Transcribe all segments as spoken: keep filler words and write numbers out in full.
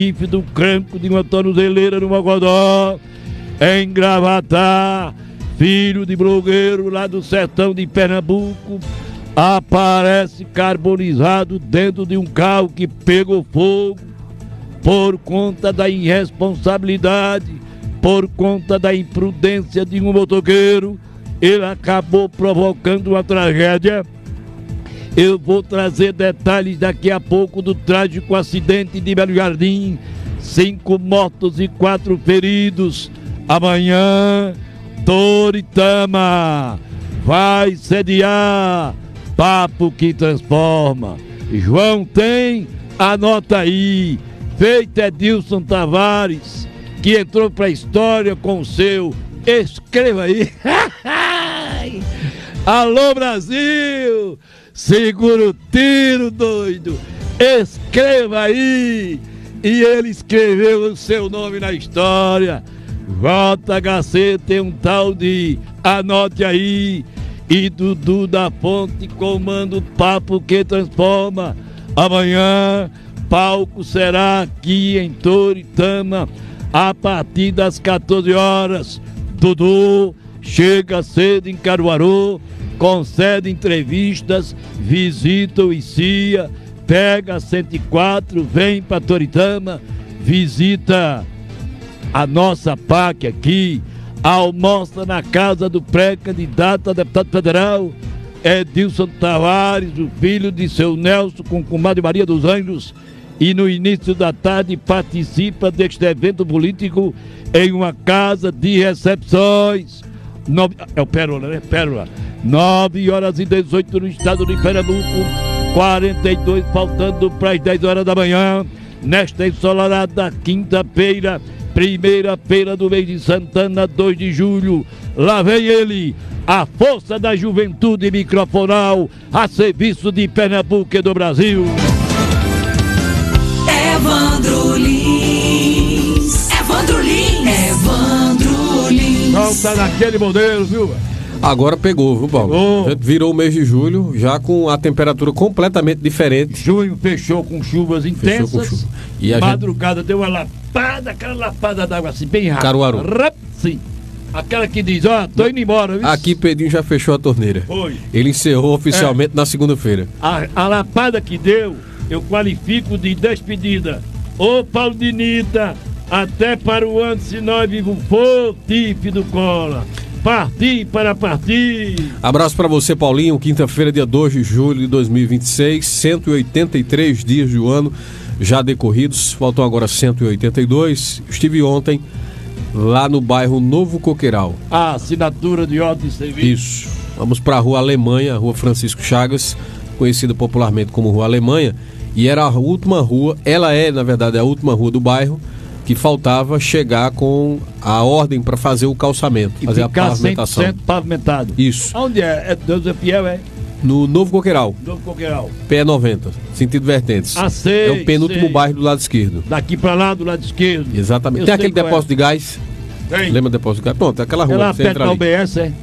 do cranco de uma tornozeleira no Mogodó, em Gravatá, filho de blogueiro lá do sertão de Pernambuco, aparece carbonizado dentro de um carro que pegou fogo por conta da irresponsabilidade, por conta da imprudência de um motoqueiro. Ele acabou provocando uma tragédia. Eu vou trazer detalhes daqui a pouco do trágico acidente de Belo Jardim. Cinco mortos e quatro feridos. Amanhã, Toritama vai sediar Papo que Transforma. João tem? Anota aí. Feito Edilson Tavares, que entrou para a história com o seu Escreva Aí. Alô, Brasil! Segura o tiro, doido! Escreva aí! E ele escreveu o seu nome na história. J H C tem um tal de Anote Aí. E Dudu da Fonte comanda o Papo que Transforma. Amanhã, palco será aqui em Toritama, a partir das quatorze horas. Dudu chega cedo em Caruaru, concede entrevistas, visita o I C I A, pega a cento e quatro, vem para Toritama, visita a nossa P A C aqui, almoça na casa do pré-candidato a deputado federal, Edilson Tavares, o filho de seu Nelson, com comadre Maria dos Anjos, e no início da tarde participa deste evento político em uma casa de recepções. Nove, é o Pérola, né? Pérola. nove horas e dezoito no estado de Pernambuco, quarenta e dois faltando para as dez horas da manhã, nesta ensolarada quinta-feira, primeira feira do mês de Santana, dois de julho. Lá vem ele, a força da juventude microfonal, a serviço de Pernambuco e do Brasil. Evandro Lins, Evandro Lins, Evandro Lins. Não tá naquele modelo, viu? Agora pegou, viu, Paulo? Pegou. A gente virou o mês de julho, já com a temperatura completamente diferente. Junho fechou com chuvas intensas. Fechou com chuva. E a madrugada gente... deu uma lapada, aquela lapada d'água assim, bem rápida. Caruaru. Sim. Aquela que diz, ó, oh, tô indo embora. Viu? Aqui Pedrinho já fechou a torneira. Foi. Ele encerrou oficialmente é. na segunda-feira. A, a lapada que deu, eu qualifico de despedida. Ô Paulo Dinita, até para o ano, se nós vivos for, Tife do Cola. Partir para partir. Abraço para você, Paulinho. Quinta-feira, dia dois de julho de dois mil e vinte e seis, cento e oitenta e três dias do ano já decorridos, faltam agora cento e oitenta e dois. Estive ontem lá no bairro Novo Coqueiral. A assinatura de ordem de serviço. Isso. Vamos para a Rua Alemanha, Rua Francisco Chagas, conhecida popularmente como Rua Alemanha, e era a última rua, ela é, na verdade, a última rua do bairro, que faltava chegar com a ordem para fazer o calçamento, e fazer ficar a pavimentação. cem por cento pavimentado. Isso. Onde é? É Deus é fiel, é? No Novo Coqueiral. Novo Coqueiral. P noventa, sentido Vertentes. Ah, sei, é o penúltimo sei. bairro do lado esquerdo. Daqui para lá, do lado esquerdo. Exatamente. Eu Tem aquele depósito é. de gás? Tem. Lembra do depósito de gás? Pronto, é aquela rua. É lá você perto entra da ali. U B S, é?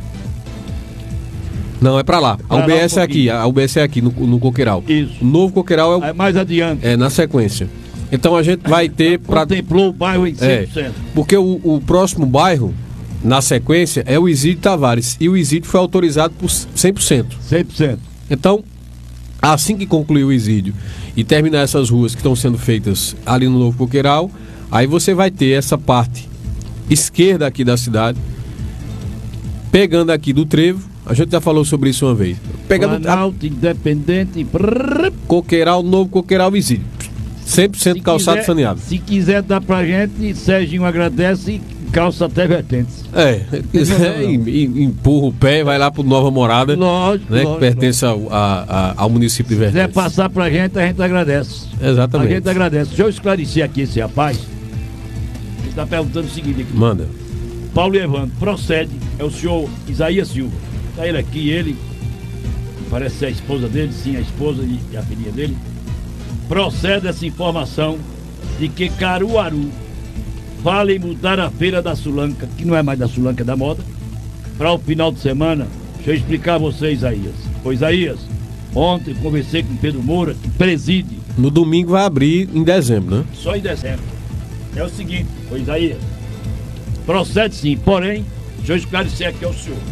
Não, é pra lá. A pra U B S lá um é aqui, a U B S é aqui, no, no Coqueiral. Isso. O Novo Coqueiral é o... É mais adiante. É, na sequência. Então a gente vai ter... Pra... Contemplou o bairro em cem por cento. É, porque o, o próximo bairro, na sequência, é o Isídio Tavares. E o Isídio foi autorizado por cem por cento. cem por cento. Então, assim que concluir o Isídio e terminar essas ruas que estão sendo feitas ali no Novo Coqueiral, aí você vai ter essa parte esquerda aqui da cidade, pegando aqui do Trevo, a gente já falou sobre isso uma vez. Pegando Planalto, a... Independente, brrr. Coqueiral, Novo Coqueiral, Isídio. cem por cento calçado quiser, saneado. Se quiser dar pra gente, Serginho agradece e calça até Vertentes. É, se quiser, empurra o pé, vai lá pro Nova Morada. Lógico, né, lógico, que pertence ao, a, a, ao município de Vertentes. Se quiser passar pra gente, a gente agradece. Exatamente. A gente agradece. Deixa eu esclarecer aqui esse rapaz. Ele está perguntando o seguinte aqui. Manda. Paulo Evandro, procede, é o senhor Isaías Silva. Está ele aqui, ele, parece ser a esposa dele, sim, a esposa e a filha dele. Procede essa informação de que Caruaru vale mudar a feira da Sulanca, que não é mais da Sulanca, é da moda, para o final de semana. Deixa eu explicar a você, Isaías. Ô Isaías, ontem conversei com Pedro Moura, que preside No domingo vai abrir em dezembro, né? Só em dezembro. É o seguinte, ô Isaías, procede sim, porém, deixa eu esclarecer aqui ao senhor.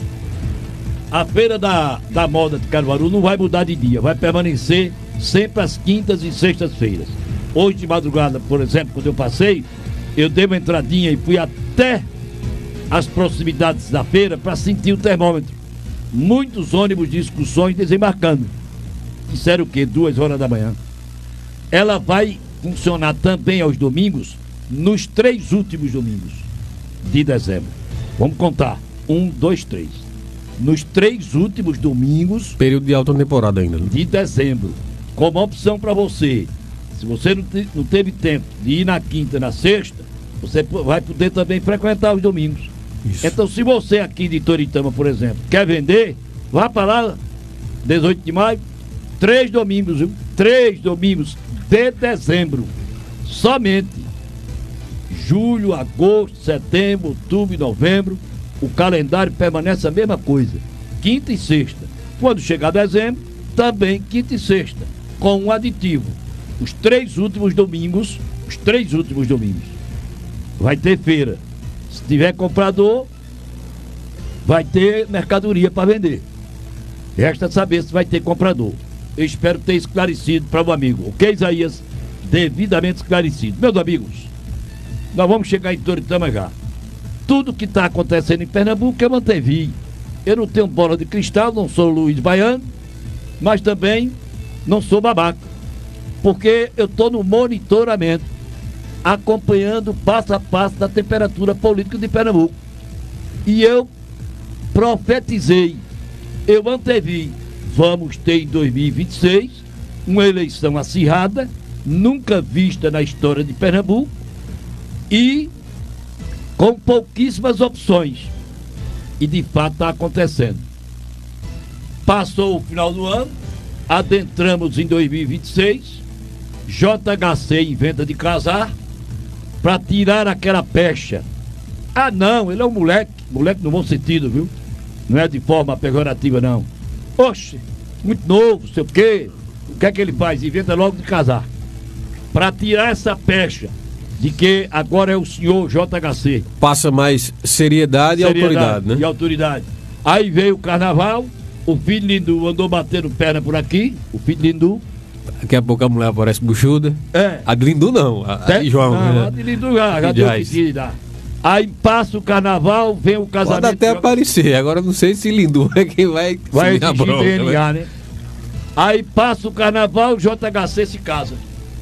A feira da, da moda de Caruaru não vai mudar de dia, vai permanecer sempre às quintas e sextas-feiras. Hoje de madrugada, por exemplo, quando eu passei, eu dei uma entradinha e fui até as proximidades da feira para sentir o termômetro. Muitos ônibus de excursões desembarcando. Disseram o quê? Duas horas da manhã. Ela vai funcionar também aos domingos, nos três últimos domingos de dezembro. Vamos contar. Um, dois, três. Nos três últimos domingos... Período de alta temporada ainda, né? De dezembro. Como opção para você. Se você não, te, não teve tempo de ir na quinta e na sexta, você vai poder também frequentar os domingos. Isso. Então, se você aqui de Toritama, por exemplo, quer vender, vá para lá, dezoito de maio, três domingos, viu? Três domingos de dezembro. Somente. Julho, agosto, setembro, outubro e novembro. O calendário permanece a mesma coisa. Quinta e sexta. Quando chegar dezembro, também quinta e sexta. Com um aditivo. Os três últimos domingos, os três últimos domingos, vai ter feira. Se tiver comprador, vai ter mercadoria para vender. Resta saber se vai ter comprador. Eu espero ter esclarecido para o amigo. Ok, Isaías? Devidamente esclarecido. Meus amigos, nós vamos chegar em Toritama já. Tudo que está acontecendo em Pernambuco eu mantevi. Eu não tenho bola de cristal, não sou Luiz Baiano, mas também não sou babaca. Porque eu estou no monitoramento, acompanhando passo a passo da temperatura política de Pernambuco. E eu profetizei, eu antevi, vamos ter em dois mil e vinte e seis uma eleição acirrada, nunca vista na história de Pernambuco, e com pouquíssimas opções. E de fato está acontecendo. Passou o final do ano, adentramos em dois mil e vinte e seis, J H C inventa de casar para tirar aquela pecha. Ah não, ele é um moleque, moleque no bom sentido, viu? Não é de forma pejorativa não. Oxe, muito novo, sei o quê. O que é que ele faz? Inventa logo de casar. Para tirar essa pecha de que agora é o senhor J H C. Passa mais seriedade, seriedade e autoridade, né? E autoridade. Aí veio o carnaval, o filho de Lindu andou batendo perna por aqui, o filho de Lindu. Daqui a pouco a mulher aparece buchuda. É. A de Lindu não, a, a de João. Não, né? a de Lindu já, já deu que dar. Aí passa o carnaval, vem o casamento. Pode até aparecer, agora não sei se Lindu é quem vai... Vai exigir D N A, né? Aí passa o carnaval, o J H C se casa.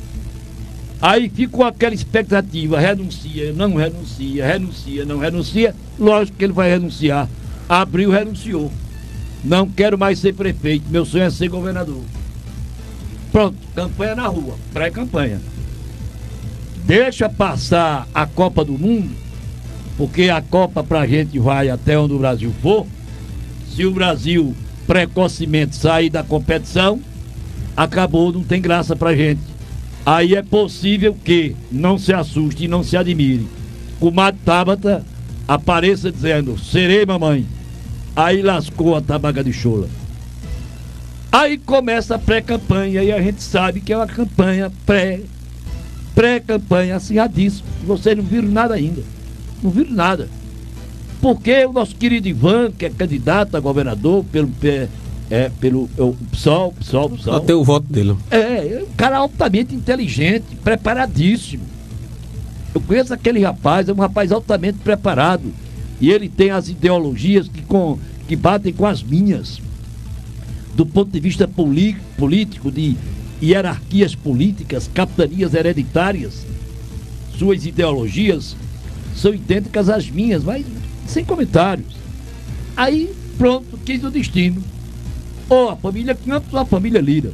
Aí ficou aquela expectativa, renuncia, não renuncia, renuncia, não renuncia. Lógico que ele vai renunciar. Abril renunciou. Não quero mais ser prefeito, meu sonho é ser governador. Pronto, campanha na rua, pré-campanha. Deixa passar a Copa do Mundo, porque a Copa pra gente vai até onde o Brasil for. Se o Brasil precocemente sair da competição, acabou, não tem graça pra gente. Aí é possível que não se assuste e não se admire. Comadre Tabata apareça dizendo, serei mamãe. Aí lascou a tabaca de chola. Aí começa a pré-campanha e a gente sabe que é uma campanha pré, pré-campanha acirradíssima. Vocês não viram nada ainda. Não viram nada. Porque o nosso querido Ivan, que é candidato a governador pelo, é, pelo o PSOL, PSOL, PSOL. Até o voto dele. É, é um cara altamente inteligente, preparadíssimo. Eu conheço aquele rapaz, é um rapaz altamente preparado. E ele tem as ideologias que, com, que batem com as minhas. Do ponto de vista político, de hierarquias políticas, capitanias hereditárias, suas ideologias são idênticas às minhas, mas sem comentários. Aí, pronto, quis o destino. Ou a família Campos ou a família Lira.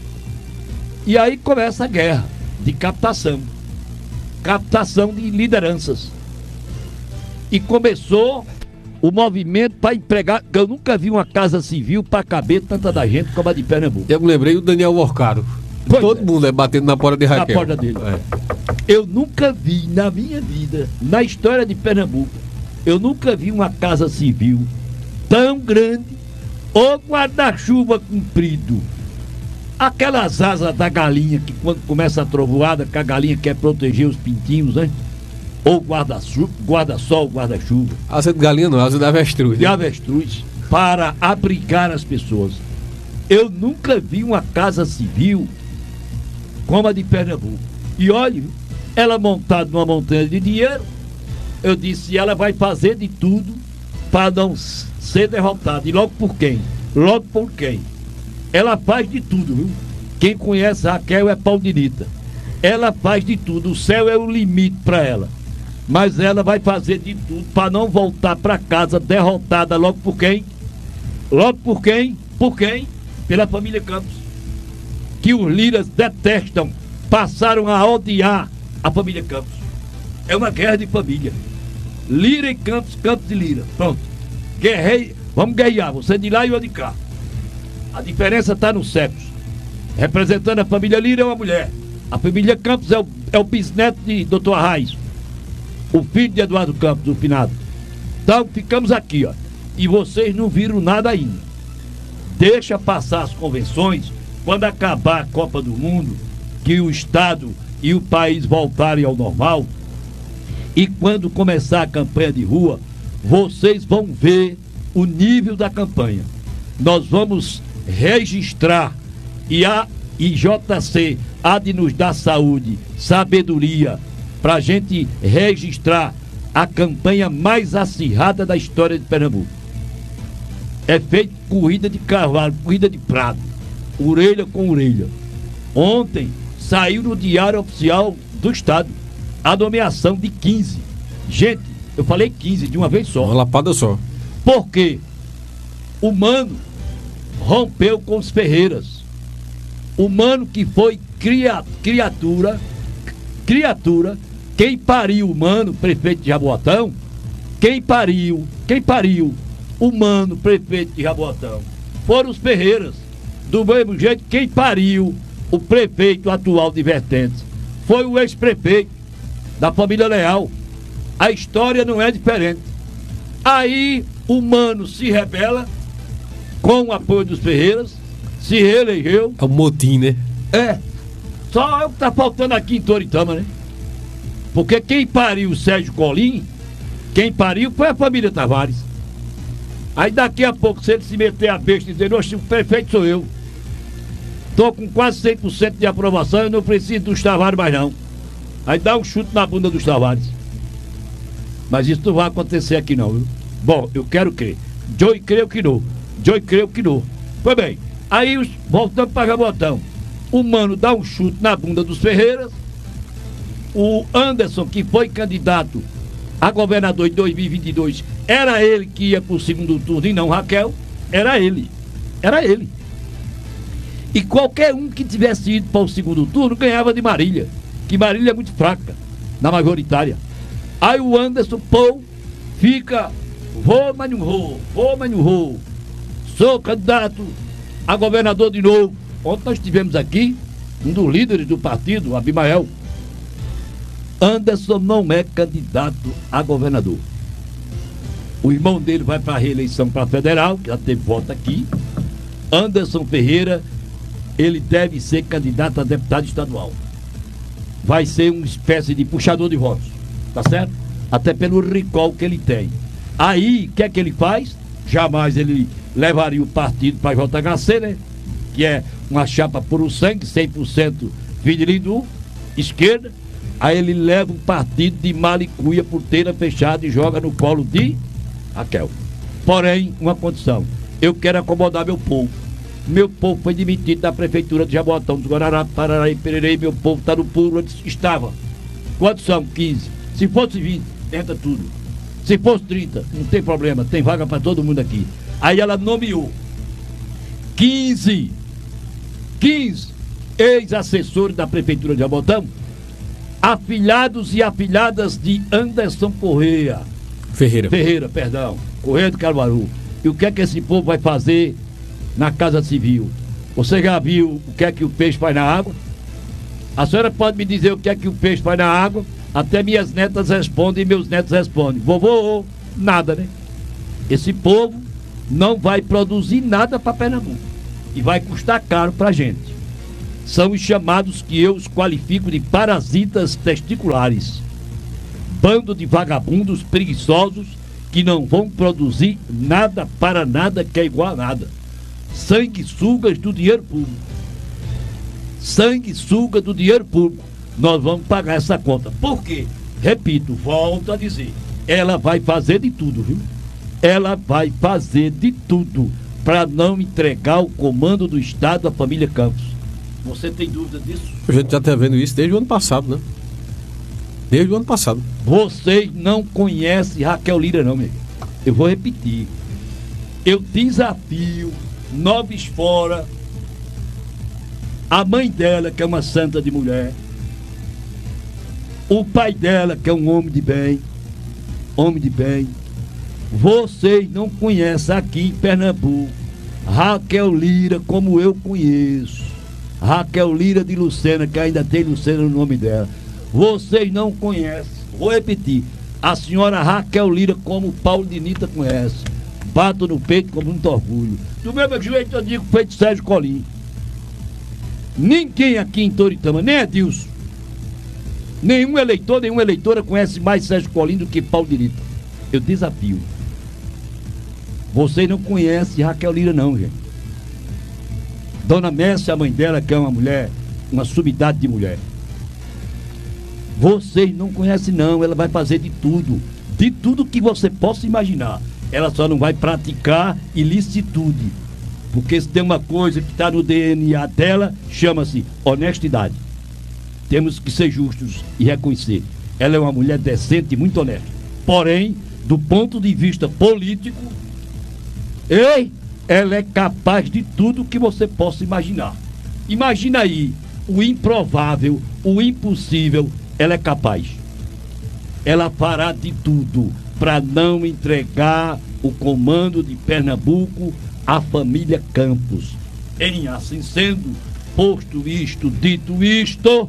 E aí começa a guerra de captação. Captação de lideranças. E começou o movimento para empregar, que eu nunca vi uma casa civil para caber tanta da gente como a de Pernambuco. Eu me lembrei do Daniel Worcaro. Pois Todo é. mundo é batendo na porta de Raquel. Na porta dele. É. Eu nunca vi na minha vida, na história de Pernambuco, eu nunca vi uma casa civil tão grande ou guarda-chuva comprido. Aquelas asas da galinha que quando começa a trovoada, que a galinha quer proteger os pintinhos, né? Ou guarda-sol, guarda-sol, guarda-chuva. Asa de galinha não, asa da avestruz. De avestruz, para abrigar as pessoas. Eu nunca vi uma casa civil como a de Pernambuco. E olha, ela montada numa montanha de dinheiro, eu disse, ela vai fazer de tudo para não ser derrotada. E logo por quem? Logo por quem? Ela faz de tudo, viu? Quem conhece a Raquel é Paulinita. Ela faz de tudo, o céu é o limite para ela. Mas ela vai fazer de tudo para não voltar para casa derrotada logo por quem? Logo por quem? Por quem? Pela família Campos. Que os Liras detestam, passaram a odiar a família Campos. É uma guerra de família. Lira e Campos, Campos e Lira. Pronto. Guerrei, vamos guerrear, você de lá e eu de cá. A diferença está no sexo. Representando a família Lira é uma mulher. A família Campos é o, é o bisneto de doutor Arraes, o filho de Eduardo Campos, o finado. Então ficamos aqui, ó. E vocês não viram nada ainda. Deixa passar as convenções. Quando acabar a Copa do Mundo, que o Estado e o país voltarem ao normal, e quando começar a campanha de rua, vocês vão ver o nível da campanha. Nós vamos registrar, e a I J C há de nos dar saúde, sabedoria, para a gente registrar a campanha mais acirrada da história de Pernambuco. É feito corrida de cavalo, corrida de prado, orelha com orelha. Ontem saiu no Diário Oficial do Estado a nomeação de quinze. Gente, eu falei quinze de uma vez só. Uma lapada só. Porque o Mano rompeu com os Ferreiras. O Mano que foi cria, criatura, criatura, quem pariu o Mano, prefeito de Jaboatão, quem pariu, quem pariu o Mano, prefeito de Jaboatão, foram os Ferreiras. Do mesmo jeito, quem pariu o prefeito atual de Vertentes foi o ex-prefeito da família Leal. A história não é diferente. Aí o Mano se rebela com o apoio dos Ferreiras, se reelegeu. É um motim, né? É. Só é o que tá faltando aqui em Toritama, né? Porque quem pariu o Sérgio Colim, quem pariu foi a família Tavares. Aí daqui a pouco, se ele se meter a besta e dizer, oxe, o prefeito sou eu. Tô com quase cem por cento de aprovação, eu não preciso dos Tavares mais não. Aí dá um chute na bunda dos Tavares. Mas isso não vai acontecer aqui não, viu? Bom, eu quero crer. Joey creio que não. Joey creio que não. Pois bem, aí os, voltando para Jabotão, o Mano dá um chute na bunda dos Ferreiras. O Anderson, que foi candidato a governador em dois mil e vinte e dois, era ele que ia para o segundo turno e não Raquel. Era ele. Era ele. E qualquer um que tivesse ido para o segundo turno ganhava de Marília, que Marília é muito fraca na majoritária. Aí o Anderson, pô, fica, vou, mas não vou, vou, mas não vou. Sou candidato a governador de novo. Ontem nós tivemos aqui um dos líderes do partido, Abimael. Anderson não é candidato a governador. O irmão dele vai para a reeleição para federal, que já teve voto aqui. Anderson Ferreira, ele deve ser candidato a deputado estadual. Vai ser uma espécie de puxador de votos, tá certo? Até pelo recall que ele tem. Aí, o que é que ele faz? Jamais ele levaria o partido para a J H C, né? Que é uma chapa puro sangue, cem por cento Vidrindu, esquerda. Aí ele leva o partido de Malicuia, porteira fechada, e joga no colo de Raquel. Porém, uma condição: eu quero acomodar meu povo. Meu povo foi demitido da prefeitura de Jabotão, dos Guararapes, Pararaí, Pererei. Meu povo está no puro onde estava. Quantos são? quinze. Se fosse vinte, entra tudo. Se fosse trinta, não tem problema, tem vaga para todo mundo aqui. Aí ela nomeou quinze, quinze ex-assessores da prefeitura de Jabotão, afilhados e afilhadas de Anderson Correia. Ferreira. Ferreira, perdão. Correia do Caruaru. E o que é que esse povo vai fazer na Casa Civil? Você já viu o que é que o peixe faz na água? A senhora pode me dizer o que é que o peixe faz na água? Até minhas netas respondem e meus netos respondem. Vovô, nada, né? Esse povo não vai produzir nada para Pernambuco. E vai custar caro pra gente. são os chamados que eu os qualifico de parasitas testiculares. Bando de vagabundos preguiçosos que não vão produzir nada para nada que é igual a nada. Sanguessugas do dinheiro público. Sanguessuga do dinheiro público. Nós vamos pagar essa conta. Por quê? Repito, volto a dizer. Ela vai fazer de tudo, viu? Ela vai fazer de tudo para não entregar o comando do Estado à família Campos. Você tem dúvida disso? A gente já está vendo isso desde o ano passado, né? Desde o ano passado. Vocês não conhecem Raquel Lira, não, meu amigo. Eu vou repetir. Eu desafio Noves Fora, a mãe dela, que é uma santa de mulher, o pai dela, que é um homem de bem, homem de bem. Vocês não conhecem aqui em Pernambuco Raquel Lira como eu conheço. Raquel Lira de Lucena, que ainda tem Lucena no nome dela. Vocês não conhecem, vou repetir, a senhora Raquel Lira como o Paulo de Nita conhece. Bato no peito com muito orgulho. Do mesmo jeito eu digo feito Sérgio Colim. Ninguém aqui em Toritama, nem Edilson, nenhum eleitor, nenhuma eleitora conhece mais Sérgio Colim do que Paulo de Nita. Eu desafio. Vocês não conhecem Raquel Lira, não, gente. Dona Mércia, a mãe dela, que é uma mulher, uma sumidade de mulher. Vocês não conhecem, não. Ela vai fazer de tudo. De tudo que você possa imaginar. Ela só não vai praticar ilicitude. Porque se tem uma coisa que está no D N A dela, chama-se honestidade. Temos que ser justos e reconhecer. Ela é uma mulher decente e muito honesta. Porém, do ponto de vista político, ei, ela é capaz de tudo que você possa imaginar. Imagina aí, o improvável, o impossível, ela é capaz. Ela fará de tudo para não entregar o comando de Pernambuco à família Campos. Em assim sendo, posto isto, dito isto,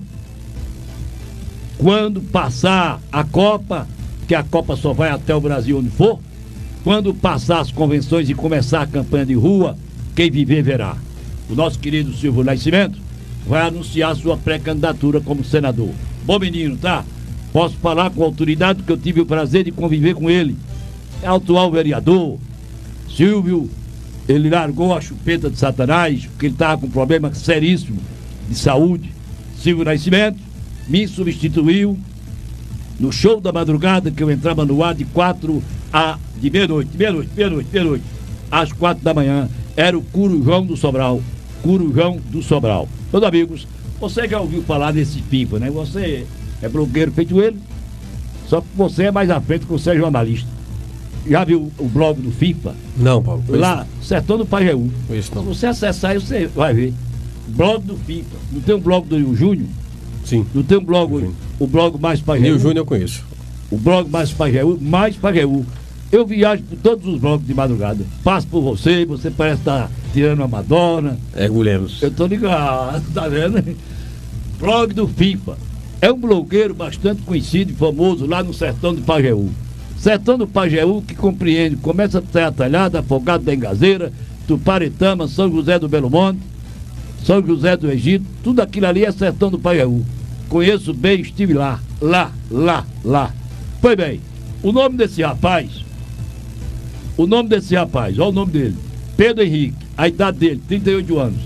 quando passar a Copa, que a Copa só vai até o Brasil onde for, quando passar as convenções e começar a campanha de rua, quem viver verá. O nosso querido Silvio Nascimento vai anunciar sua pré-candidatura como senador. Bom menino, tá? Posso falar com autoridade porque eu tive o prazer de conviver com ele. É o atual vereador. Silvio, ele largou a chupeta de Satanás, porque ele estava com um problema seríssimo de saúde. Silvio Nascimento me substituiu no show da madrugada, que eu entrava no ar de quatro a de meia-noite, meia-noite, meia-noite, meia-noite, às quatro da manhã. Era o Corujão do Sobral. Corujão do Sobral. Meus amigos, você já ouviu falar desse pipa, né? Você é blogueiro feito ele, só que você é mais à frente que você é jornalista. Já viu o blog do FIFA? Não, Paulo. Lá, Sertão do Pajeú. Isso não. Se você acessar aí, você vai ver. Blog do FIFA. Não tem um blog do Júnior? Sim. Não tem um blog, o blog Mais Pajeú? Nil Júnior eu conheço. O blog Mais Pajeú, Mais Pajeú. Eu viajo por todos os blogs de madrugada. Passo por você, você parece estar tirando uma Madonna. É, Gulemos. Eu tô ligado, tá vendo? Blog do FIFA. É um blogueiro bastante conhecido e famoso lá no Sertão do Pajeú. Sertão do Pajeú, que compreende, começa a Terra Talhada, Afogado da Engazeira, Tuparetama, São José do Belo Monte, São José do Egito, tudo aquilo ali é Sertão do Pajeú. Conheço bem, estive lá, lá, lá, lá. Pois bem, o nome desse rapaz, o nome desse rapaz, olha o nome dele, Pedro Henrique, a idade dele, trinta e oito anos.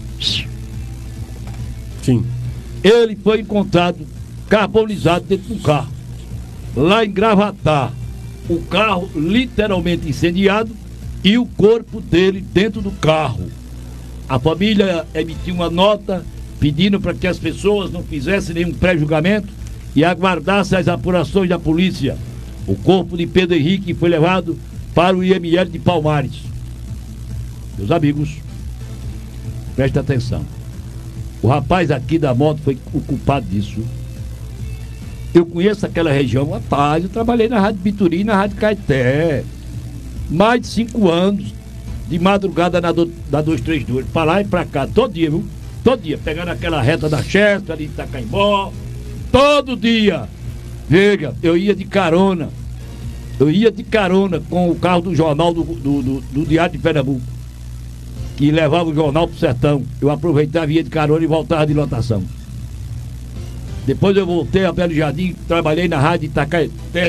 Sim. Ele foi encontrado carbonizado dentro do carro, lá em Gravatar. O carro literalmente incendiado e o corpo dele dentro do carro. A família emitiu uma nota pedindo para que as pessoas não fizessem nenhum pré-julgamento e aguardassem as apurações da polícia. O corpo de Pedro Henrique foi levado para o I M L de Palmares. Meus amigos, presta atenção. O rapaz aqui da moto foi o culpado disso. Eu conheço aquela região, rapaz, eu trabalhei na Rádio Bituri e na Rádio Caeté. Mais de cinco anos, de madrugada na, do, da duzentos e trinta e dois, pra lá e pra cá, todo dia, viu? Todo dia, pegando aquela reta da Chester, ali de Itacaimbó, todo dia. Veja, eu ia de carona, eu ia de carona com o carro do jornal do, do, do, do Diário de Pernambuco. que levava o jornal pro sertão. Eu aproveitava, ia de carona e voltava de lotação. Depois eu voltei a Belo Jardim, trabalhei na rádio Itacaí.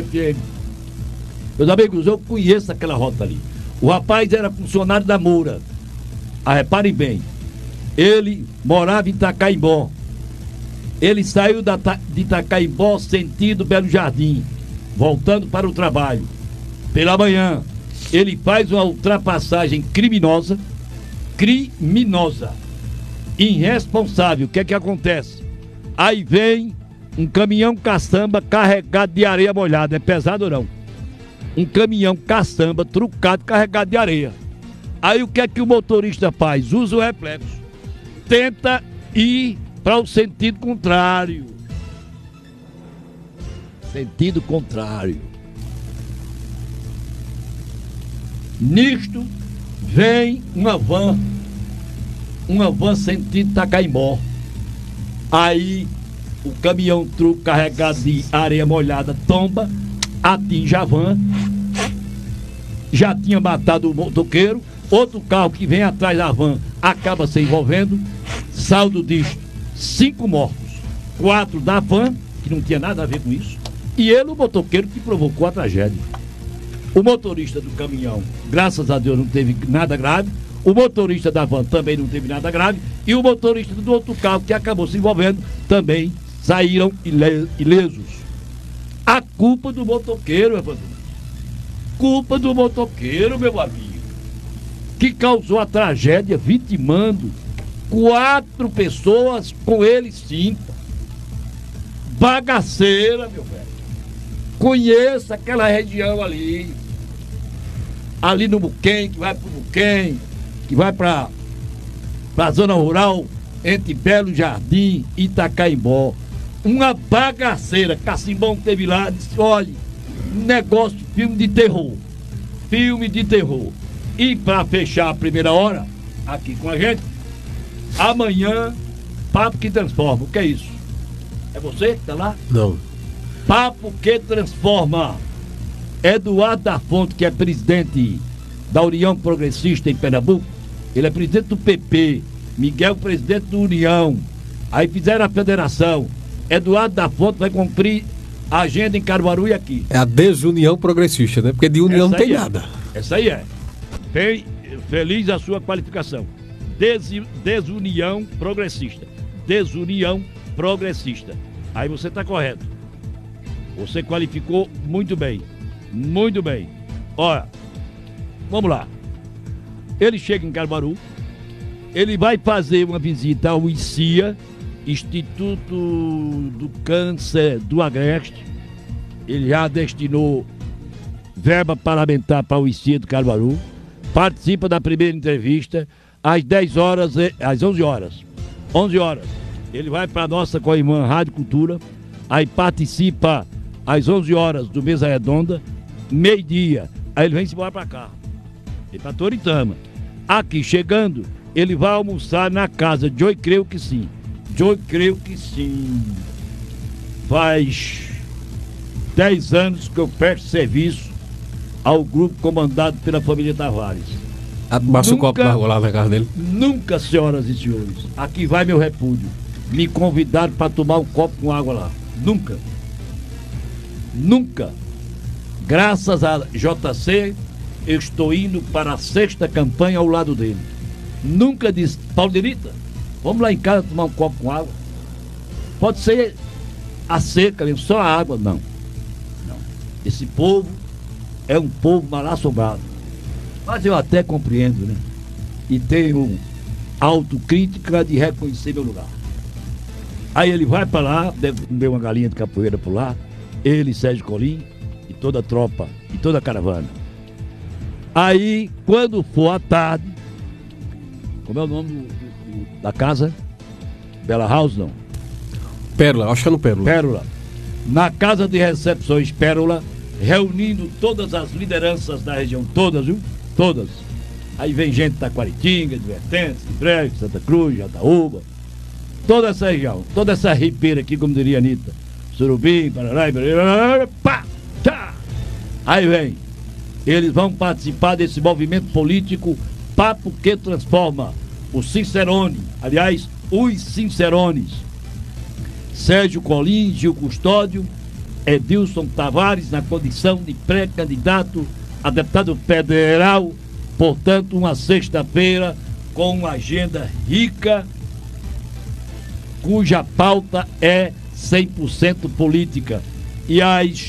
Meus amigos, eu conheço aquela rota ali. O rapaz era funcionário da Moura. Ah, reparem bem. Ele morava em Itacaimbó. Ele saiu da, de Itacaimbó sentido Belo Jardim, voltando para o trabalho. Pela manhã, ele faz uma ultrapassagem criminosa, criminosa, irresponsável. O que é que acontece? Aí vem um caminhão caçamba carregado de areia molhada. É pesado ou não? Um caminhão caçamba trucado carregado de areia. Aí o que é que o motorista faz? Usa o reflexo. Tenta ir para o sentido contrário. Sentido contrário. Nisto vem uma van. Uma van sentido Itacaimbó. Aí o caminhão truque carregado de areia molhada tomba, atinge a van. Já tinha matado o motoqueiro. Outro carro que vem atrás da van acaba se envolvendo. Saldo disto: cinco mortos. Quatro da van, que não tinha nada a ver com isso. E ele, o motoqueiro, que provocou a tragédia. O motorista do caminhão, graças a Deus, não teve nada grave. O motorista da van também não teve nada grave. E o motorista do outro carro, que acabou se envolvendo, também saíram ilesos. A culpa do motoqueiro, Evandro. Culpa do motoqueiro, meu amigo, que causou a tragédia, vitimando quatro pessoas, com ele cinco. Bagaceira, meu velho. Conheça aquela região ali. Ali no Buquém, que vai pro Buquém, que vai pra, pra zona rural, entre Belo Jardim e Itacaimbó. Uma bagaceira. Cacimbão teve lá, disse: olha, negócio, filme de terror. Filme de terror. E para fechar a primeira hora, aqui com a gente, amanhã, Papo que Transforma. O que é isso? É você que está lá? Não. Papo que Transforma. Eduardo da Fonte, que é presidente da União Progressista em Pernambuco, ele é presidente do P P, Miguel, presidente do União. Aí fizeram a federação. Eduardo da Fonte vai cumprir a agenda em Caruaru e aqui. É a desunião progressista, né? Porque de união não tem é. nada. Essa aí é. Bem, feliz a sua qualificação. Des, desunião progressista. Desunião progressista. Aí você está correto. Você qualificou muito bem. Muito bem. Olha, vamos lá. Ele chega em Caruaru. Ele vai fazer uma visita ao I C I A, Instituto do Câncer do Agreste. Ele já destinou verba parlamentar para o I C I A do Caruaru. Participa da primeira entrevista às dez horas, às onze horas. onze horas. Ele vai para a nossa co-irmã Rádio Cultura. Aí participa às onze horas do Mesa Redonda, meio-dia. Aí ele vem embora para cá. Vem para Toritama. Aqui chegando, ele vai almoçar na casa de Joy, creio que sim. Joy, creio que sim. Faz dez anos que eu presto serviço ao grupo comandado pela família Tavares. Passa o copo d'água lá na casa dele. Nunca, senhoras e senhores, aqui vai meu repúdio. Me convidaram para tomar um copo com água lá. Nunca. Nunca. Graças a J C, eu estou indo para a sexta campanha ao lado dele. Nunca disse: Paulinita, vamos lá em casa tomar um copo com água. Pode ser a seca mesmo, só a água. Não. Não. Esse povo é um povo mal assombrado. Mas eu até compreendo, né? E tenho autocrítica de reconhecer meu lugar. Aí ele vai para lá, deve comer uma galinha de capoeira por lá. Ele, Sérgio Colim e toda a tropa e toda a caravana. Aí, quando for à tarde, como é o nome do, do, da casa? Bela House, não? Pérola, acho que é no Pérola. Pérola. Na casa de recepções Pérola, reunindo todas as lideranças da região, todas, viu? Todas. Aí vem gente de Taquaritinga, de Vertentes, de Breves, Santa Cruz, Jataúba, toda essa região, toda essa ribeira aqui, como diria a Anitta, Surubim, Parará, Parará, pá, tá. Aí vem, eles vão participar desse movimento político Papo que transforma. O Sincerone, aliás, os Sincerones. Sérgio Colim, Gil Custódio, Edilson Tavares na condição de pré-candidato a deputado federal. Portanto, uma sexta-feira com uma agenda rica, cuja pauta é cem por cento política. E às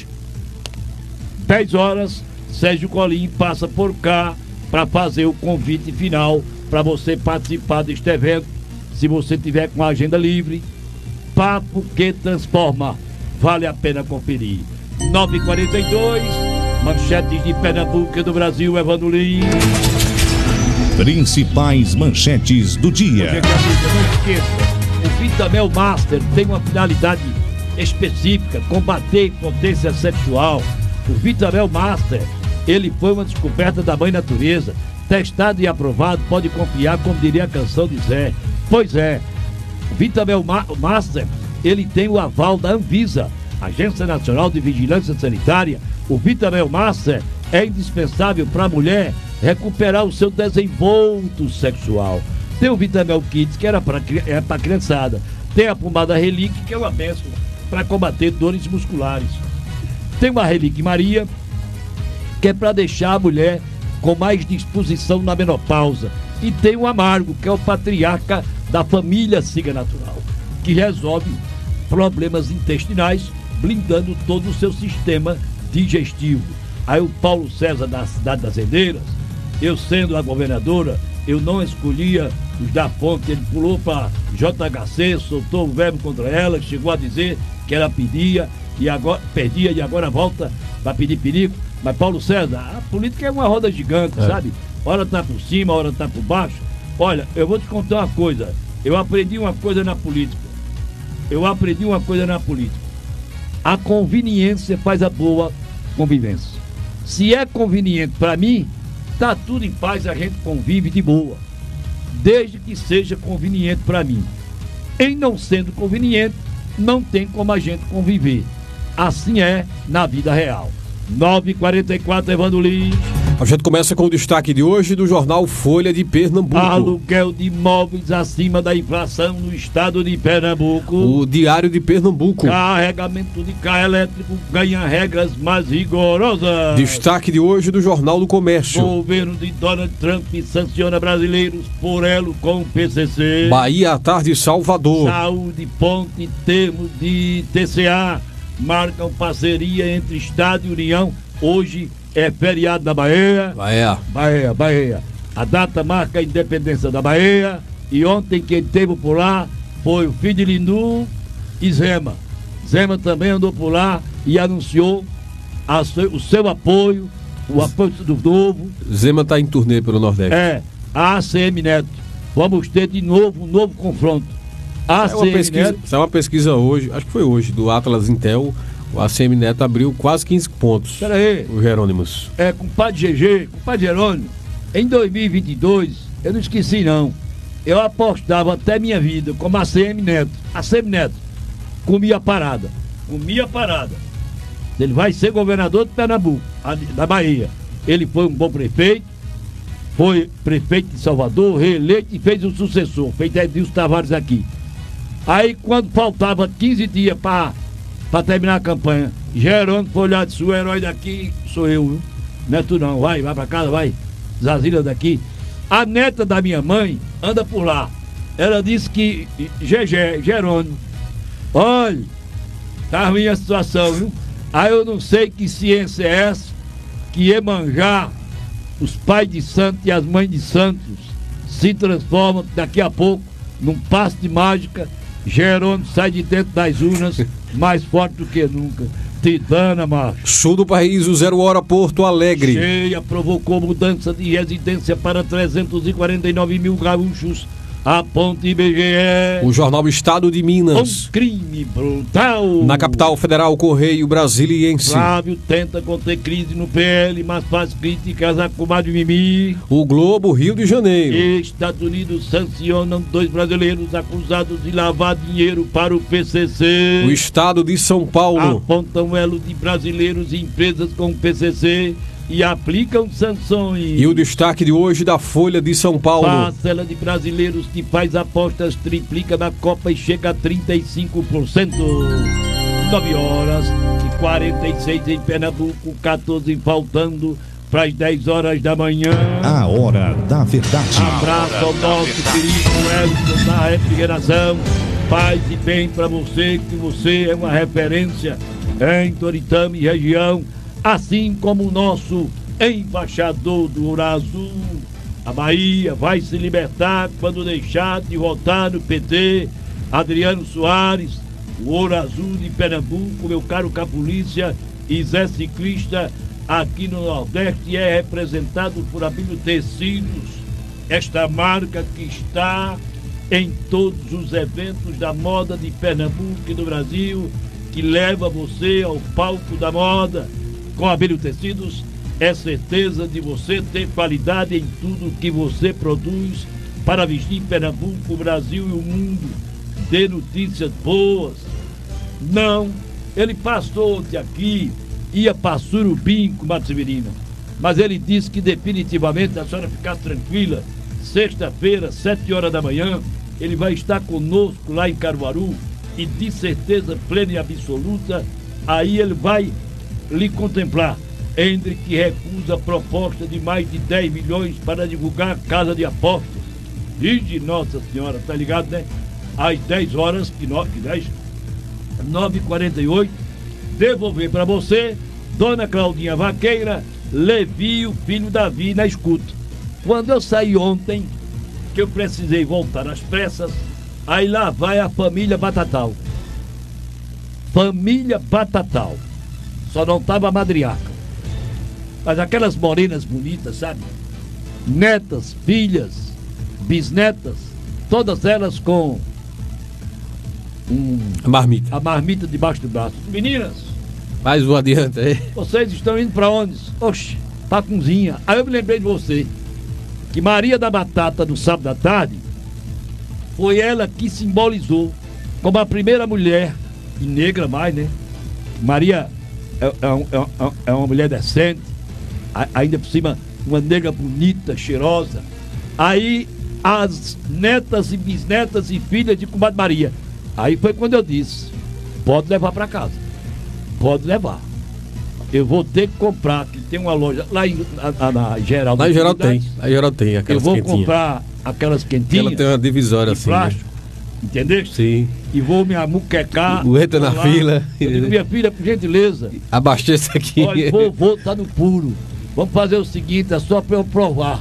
dez horas, Sérgio Colim passa por cá para fazer o convite final para você participar deste evento, se você tiver com a agenda livre. Papo que transforma. Vale a pena conferir. nove e quarenta e dois, manchetes de Pernambuco e do Brasil, Evandro Lins. Principais manchetes do dia. Hoje, não esqueça, o Vitamel Master tem uma finalidade específica: combater impotência sexual. O Vitamel Master, ele foi uma descoberta da mãe natureza, testado e aprovado, pode confiar, como diria a canção de Zé. Pois é, o Vitamel Ma- Master, ele tem o aval da Anvisa, Agência Nacional de Vigilância Sanitária. O Vitamel Master é indispensável para a mulher recuperar o seu desenvolvimento sexual. Tem o Vitamel Kids, que era para é para criançada. Tem a pomada Relique, que é uma bênção para combater dores musculares. Tem uma Relique Maria, que é para deixar a mulher com mais disposição na menopausa. E tem o Amargo, que é o patriarca da família Siga Natural, que resolve problemas intestinais, blindando todo o seu sistema digestivo. Aí o Paulo César, da cidade das Rendeiras, eu sendo a governadora, eu não escolhia os da Fonte, ele pulou para J H C, soltou o verbo contra ela, chegou a dizer que ela pedia e agora perdia e agora volta para pedir perigo. Mas Paulo César, a política é uma roda gigante, é. sabe? Hora tá por cima, hora tá por baixo. Olha, eu vou te contar uma coisa. Eu aprendi uma coisa na política. Eu aprendi uma coisa na política. A conveniência faz a boa convivência. Se é conveniente para mim, tá tudo em paz, a gente convive de boa. Desde que seja conveniente para mim. Em não sendo conveniente, não tem como a gente conviver. Assim é na vida real. nove e quarenta e quatro, Evandro Lins. A gente começa com o destaque de hoje do jornal Folha de Pernambuco. Aluguel de imóveis acima da inflação no estado de Pernambuco. O Diário de Pernambuco. Carregamento de carro elétrico ganha regras mais rigorosas. Destaque de hoje do Jornal do Comércio. Governo de Donald Trump sanciona brasileiros por elo com o P C C. Bahia à tarde, Salvador. Saúde, ponte, termos de T C A marcam parceria entre Estado e União. Hoje é feriado da Bahia. Bahia. Bahia, Bahia. A data marca a independência da Bahia. E ontem quem esteve por lá foi o filho de Lindu e Zema. Zema também andou por lá e anunciou a seu, o seu apoio, o apoio do novo. Zema está em turnê pelo Nordeste. É, a A C M Neto. Vamos ter de novo um novo confronto. A C M é uma pesquisa, Neto. é uma pesquisa hoje, acho que foi hoje, do Atlas Intel. O A C M Neto abriu quase quinze pontos. Pera aí. O Jerônimos. É, compadre G G, compadre Jerônimo, em dois mil e vinte e dois, eu não esqueci não, eu apostava até minha vida como A C M Neto. A C M Neto comia parada, comia parada. Ele vai ser governador de Pernambuco, da Bahia. Ele foi um bom prefeito, foi prefeito de Salvador, reeleito e fez um sucessor, fez Edilson Tavares aqui. Aí quando faltava quinze dias para Pra terminar a campanha, Jerônimo foi olhar, disse: o herói daqui sou eu, viu? Não é tu não, vai, vai pra casa, vai. Zazila daqui. A neta da minha mãe anda por lá. Ela disse que Gegé, Jerônimo, olha, tá ruim a situação, viu? Aí eu não sei que ciência é essa, que Iemanjá, os pais de santos e as mães de santos se transformam daqui a pouco num passe de mágica. Jerônimo sai de dentro das urnas mais forte do que nunca. Titana, macho. Sul do país, o Zero Hora Porto Alegre. Cheia provocou mudança de residência para trezentos e quarenta e nove mil gaúchos. A ponte I B G E. O Jornal Estado de Minas. Um crime brutal. Na capital federal, Correio Brasiliense. Flávio tenta conter crise no P L, mas faz críticas a comadre Mimi. O Globo, Rio de Janeiro. Estados Unidos sancionam dois brasileiros acusados de lavar dinheiro para o P C C. O Estado de São Paulo. Apontam elo de brasileiros e empresas com o P C C. e aplicam sanções. E o destaque de hoje da Folha de São Paulo. Parcela de brasileiros que faz apostas triplica na Copa e chega a trinta e cinco por cento. nove horas e quarenta e seis em Pernambuco, quatorze faltando para as dez horas da manhã. A hora da verdade. Abraço ao nosso querido Elton da refrigeração. Paz e bem para você, que você é uma referência em Toritama e região, assim como o nosso embaixador do Ouro Azul. A Bahia vai se libertar quando deixar de votar no P T. Adriano Soares, o Ouro Azul de Pernambuco, meu caro Capolícia e Zé Ciclista, aqui no Nordeste, é representado por Abílio Tecidos, esta marca que está em todos os eventos da moda de Pernambuco e do Brasil, que leva você ao palco da moda. Com Abílio Tecidos, é certeza de você ter qualidade em tudo que você produz para vestir Pernambuco, o Brasil e o mundo. Dê notícias boas. Não, ele passou de aqui, ia para Surubim com Mato Severino, mas ele disse que definitivamente a senhora ficar tranquila. Sexta-feira, sete horas da manhã, ele vai estar conosco lá em Caruaru e de certeza plena e absoluta, aí ele vai lhe contemplar. Entre que recusa a proposta de mais de dez milhões para divulgar a casa de apostas. E de Nossa Senhora, tá ligado, né? Às dez horas, que nove, que dez, nove e quarenta e oito, devolver para você, Dona Claudinha Vaqueira, Levi, o filho Davi, na escuta. Quando eu saí ontem, que eu precisei voltar às pressas, aí lá vai a família Batatal. Família Batatal. Só não tava a madriaca. Mas aquelas morenas bonitas, sabe? Netas, filhas, bisnetas, todas elas com um, a marmita. A marmita debaixo do braço. Meninas, mais um adianta aí. Vocês estão indo para onde? Oxe, pra cozinha. Aí eu me lembrei de você, que Maria da Batata, no sábado à tarde, foi ela que simbolizou como a primeira mulher, e negra mais, né? Maria é, é, é, é uma mulher decente, ainda por cima uma negra bonita, cheirosa. Aí as netas e bisnetas e filhas de comadre Maria. Aí foi quando eu disse, pode levar para casa, pode levar. Eu vou ter que comprar, que tem uma loja lá em na, na Geral. Lá em Geral tem, lá em Geral tem aquelas quentinhas. Eu vou quentinhas. comprar aquelas quentinhas. Ela tem uma divisória assim, plástico, né? Entendeu? Sim. E vou me amuquecar. Entra na fila. Eu digo, minha filha, por gentileza, abasteça aqui. Olha, vovô tá no puro. Vamos fazer o seguinte, é só para eu provar.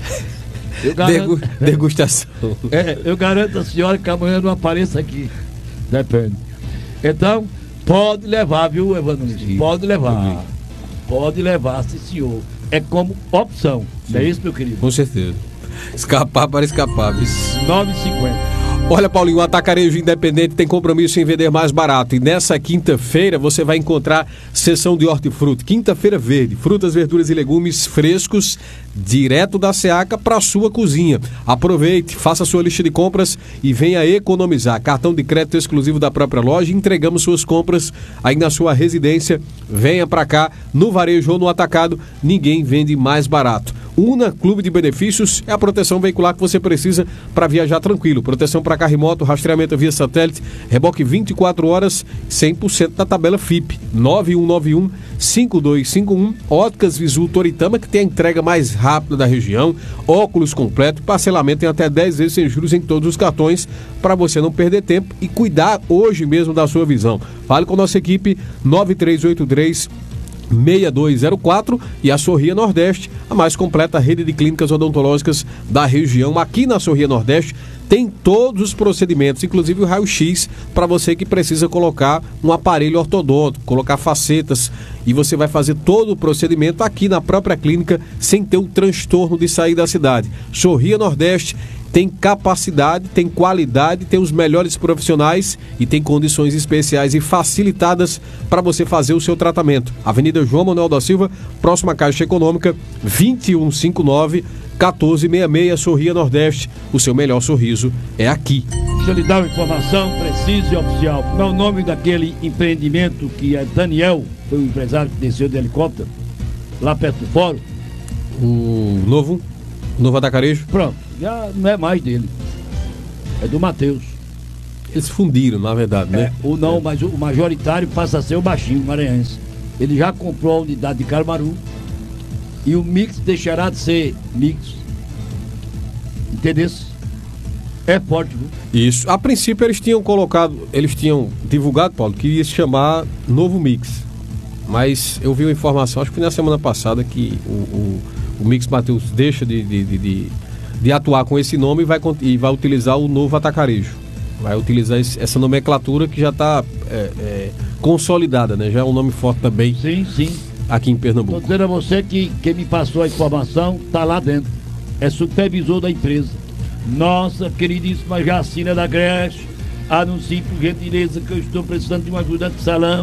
Eu garanto, Degu, degustação. É, eu garanto a senhora que amanhã não apareça aqui. Depende. Então, pode levar, viu, Evandro? Pode levar. Pode levar, sim, senhor. É como opção. Sim. Não é isso, meu querido? Com certeza. Escapar para escapar. nove e cinquenta. Olha, Paulinho, o Atacarejo Independente tem compromisso em vender mais barato. E nessa quinta-feira você vai encontrar seção de hortifruti. Quinta-feira verde, frutas, verduras e legumes frescos, direto da SEACA para a sua cozinha. Aproveite, faça sua lista de compras e venha economizar. Cartão de crédito exclusivo da própria loja. Entregamos suas compras aí na sua residência. Venha para cá, no varejo ou no atacado. Ninguém vende mais barato. Una Clube de Benefícios é a proteção veicular que você precisa para viajar tranquilo. Proteção para carro e moto, rastreamento via satélite, reboque vinte e quatro horas, cem por cento da tabela F I P. nove um nove um, cinco dois cinco um. Óticas Visul Toritama, que tem a entrega mais rápida da região. Óculos completo, parcelamento em até dez vezes sem juros em todos os cartões, para você não perder tempo e cuidar hoje mesmo da sua visão. Fale com a nossa equipe nove três oito três, seis dois zero quatro e a Sorria Nordeste, a mais completa rede de clínicas odontológicas da região. Aqui na Sorria Nordeste tem todos os procedimentos, inclusive o raio-x, para você que precisa colocar um aparelho ortodôntico, colocar facetas, e você vai fazer todo o procedimento aqui na própria clínica sem ter um transtorno de sair da cidade. Sorria Nordeste tem capacidade, tem qualidade, tem os melhores profissionais e tem condições especiais e facilitadas para você fazer o seu tratamento. Avenida João Manuel da Silva, próxima à Caixa Econômica, vinte e um cinquenta e nove, quatorze sessenta e seis, Sorria Nordeste. O seu melhor sorriso é aqui. Deixa eu lhe dar uma informação precisa e oficial. Como é o nome daquele empreendimento que é Daniel, foi o empresário que desceu de helicóptero? lá perto do fórum. O novo, o novo atacarejo? Pronto, já não é mais dele. É do Matheus. Eles fundiram, na verdade, né? É, ou não, mas o majoritário passa a ser o Baixinho, maranhense. Ele já comprou a unidade de Caruaru e o mix deixará de ser mix. Entendeu? É forte, viu? Isso. A princípio eles tinham colocado, eles tinham divulgado, Paulo, que ia se chamar Novo Mix. Mas eu vi uma informação, acho que foi na semana passada, que o, o, o Mix Matheus deixa de, de, de, de, de atuar com esse nome e vai, e vai utilizar o Novo Atacarejo. Vai utilizar esse, essa nomenclatura que já está é, é, consolidada, né? Já é um nome forte também. Sim, sim. Aqui em Pernambuco. Estou dizendo a você que quem me passou a informação está lá dentro. É supervisor da empresa. Nossa queridíssima Jacina da Creche, anuncie por gentileza que eu estou precisando de um ajudante de salão.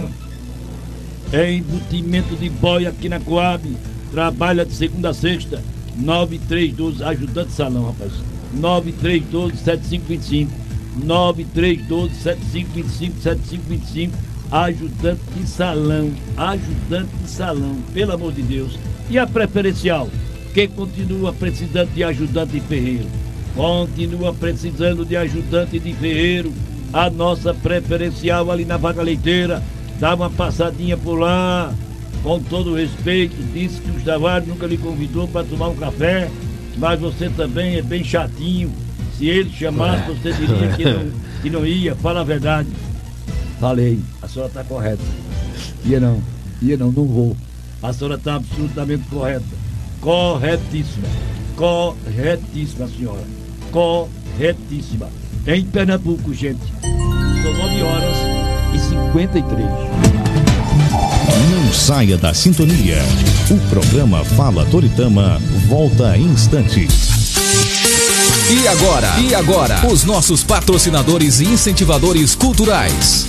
É embutimento de boia aqui na Coab. Trabalha de segunda a sexta. nove três um dois, ajudante de salão, rapaz. nove três um dois, sete cinco dois cinco. nove três um dois, sete cinco dois cinco, sete cinco dois cinco. Ajudante de salão. Ajudante de salão, pelo amor de Deus. E a preferencial? Quem continua precisando de ajudante de ferreiro? Continua precisando de ajudante de ferreiro. A nossa preferencial ali na Vaca Leiteira. Dá uma passadinha por lá. Com todo respeito, disse que o Tavares nunca lhe convidou para tomar um café. Mas você também é bem chatinho. Se ele chamasse, você diria que não, que não ia. Fala a verdade. Falei, a senhora está correta. Ia não, ia não, não vou. A senhora está absolutamente correta. Corretíssima. Corretíssima, senhora. Corretíssima. Em Pernambuco, gente. São nove horas e cinquenta e três. Não saia da sintonia. O programa Fala Toritama volta em instantes. E agora? E agora? Os nossos patrocinadores e incentivadores culturais.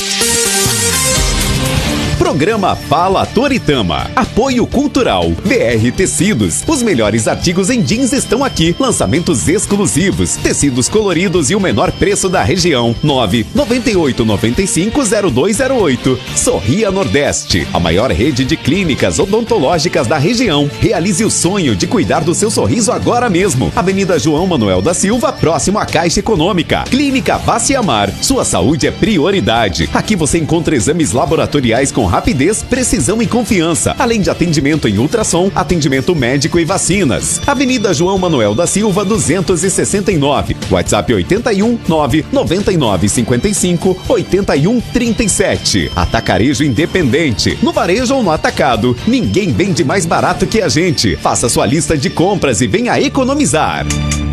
Programa Fala Toritama. Apoio Cultural. B R Tecidos. Os melhores artigos em jeans estão aqui. Lançamentos exclusivos. Tecidos coloridos e o menor preço da região. nove nove oito nove cinco zero dois zero oito. Sorria Nordeste. A maior rede de clínicas odontológicas da região. Realize o sonho de cuidar do seu sorriso agora mesmo. Avenida João Manuel da Silva, próximo à Caixa Econômica. Clínica Face Amar. Sua saúde é prioridade. Aqui você encontra exames laboratoriais com rapidez, precisão e confiança, além de atendimento em ultrassom, atendimento médico e vacinas. Avenida João Manuel da Silva, duzentos e sessenta e nove. WhatsApp oitenta e um, nove nove nove cinco cinco, oitenta e um, trinta e sete. Atacarejo Independente. No varejo ou no atacado, ninguém vende mais barato que a gente. Faça sua lista de compras e venha economizar.